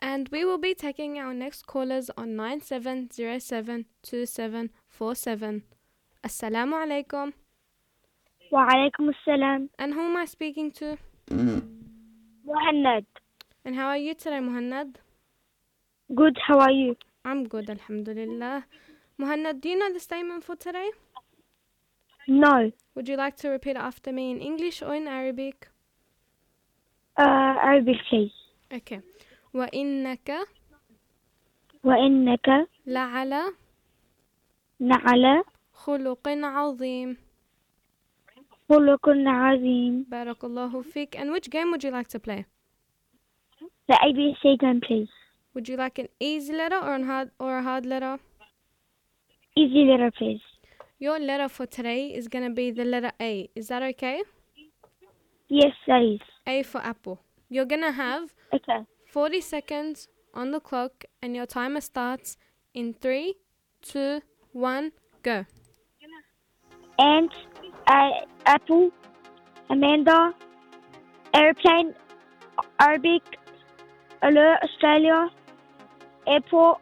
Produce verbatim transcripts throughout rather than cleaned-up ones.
And we will be taking our next callers on nine seven zero seven two seven four seven. Assalamu alaikum. Wa alaikum assalam. And who am I speaking to? Muhannad. And how are you today, Muhannad? Good, how are you? I'm good, alhamdulillah. Muhannad, do you know the statement for today? No. Would you like to repeat after me in English or in Arabic? Uh, Arabic, please. Okay. وَإِنَّكَ وَإِنَّكَ لَعَلَى لَعَلَى خُلُقٍ عَظِيمٍ. خُلُقٍ عَظِيمٍ. Barakallahu fiqh. And which game would you like to play? The A B C game, please. Would you like an easy letter or, an hard, or a hard letter? Easy letter, please. Your letter for today is going to be the letter A. Is that okay? Yes, please. A for apple. You're going to have Okay. forty seconds on the clock and your timer starts in three, two, one, go. Ant, uh, apple, Amanda, airplane, Arabic, alert, Australia, airport,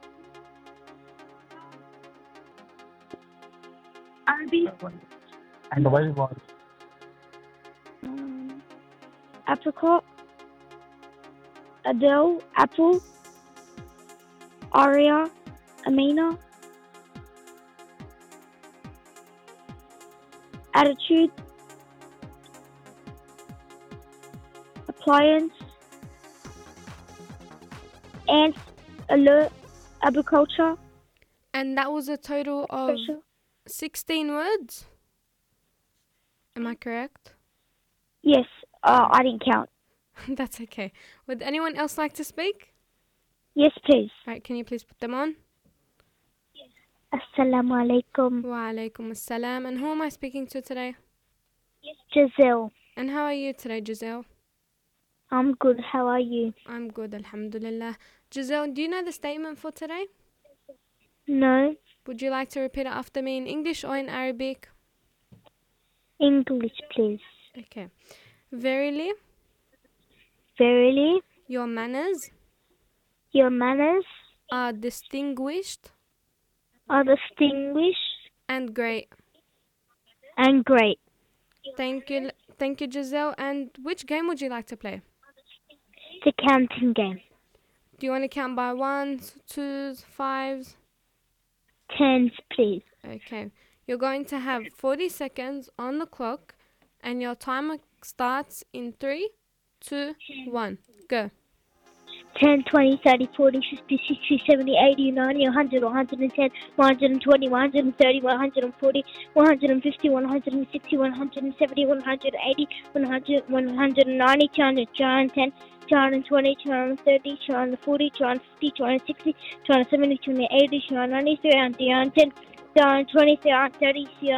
Arabic, And why was um, apricot, Adele, apple, Aria, Amina, attitude, appliance, ants, alert, agriculture, And that was a total of special. sixteen words. Am I correct? Yes, uh, I didn't count. That's okay. Would anyone else like to speak? Yes, please. Alright, can you please put them on? Assalamu alaikum. Wa alaikum assalam. And who am I speaking to today? Giselle. And how are you today, Giselle? I'm good. How are you? I'm good, alhamdulillah. Giselle, do you know the statement for today? No. Would you like to repeat it after me in English or in Arabic? English, please. Okay. Verily, Verily, your manners your manners are distinguished are distinguished and great. and great. Thank you, thank you, Giselle. And which game would you like to play? The counting game. Do you want to count by ones, twos, fives? Tens, please. Okay. You're going to have forty seconds on the clock and your timer starts in three, two, one. Go. ten, twenty, thirty, forty, fifty, sixty, seventy, eighty, ninety, one hundred, one hundred ten, one hundred twenty, one hundred thirty, one hundred forty, one hundred fifty, one hundred sixty, one hundred seventy, one hundred eighty, one hundred, one hundred ninety, two hundred, two hundred ten, two hundred twenty, two hundred thirty, two hundred forty, two hundred fifty, two hundred sixty, two hundred seventy, two hundred eighty, two hundred ninety, three hundred ten, two hundred twenty, three hundred thirty,